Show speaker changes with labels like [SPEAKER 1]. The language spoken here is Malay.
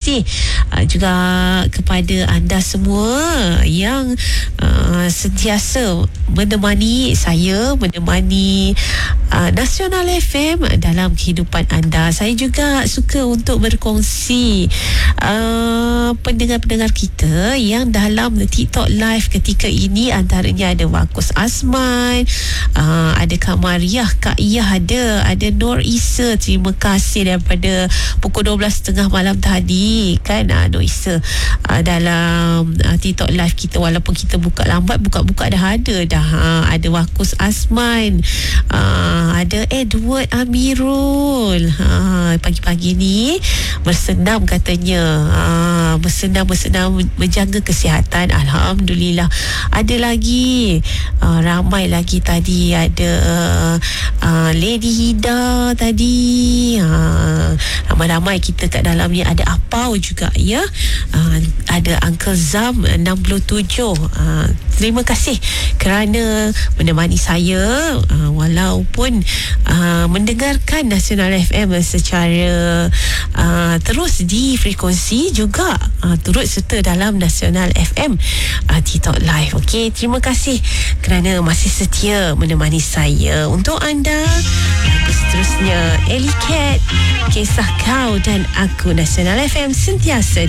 [SPEAKER 1] kasih juga kepada anda semua yang sentiasa menemani saya, menemani Nasional FM dalam kehidupan anda. Saya juga suka untuk berkongsi pendengar-pendengar kita yang dalam TikTok live ketika ini. Antaranya ada Wakus Azman, ada Kak Mariah, Kak Iyah, ada Nur Isa. Terima kasih daripada pukul 12.30 malam tadi kan, Nur Isa dalam TikTok live kita. Walaupun kita buka lambat, buka-buka dah ada ada Wakus Azman, ada Edward Amirul. Pagi-pagi ni bersenam katanya, bersenam menjaga kesihatan. Alhamdulillah. Ada lagi ramai lagi tadi. Ada Lady Hida tadi, ramai-ramai kita kat dalam ni. Ada Apau juga ya, ada Uncle Zam 67. Terima kasih kerana menemani saya walaupun mendengarkan Nasional FM secara terus di frekuensi, juga turut serta dalam Nasional FM TikTok live. Okey, terima kasih kerana masih setia menemani saya. Untuk anda lagu seterusnya Ellie Cat, Kisah Kau dan Aku. Nasional FM sentiasa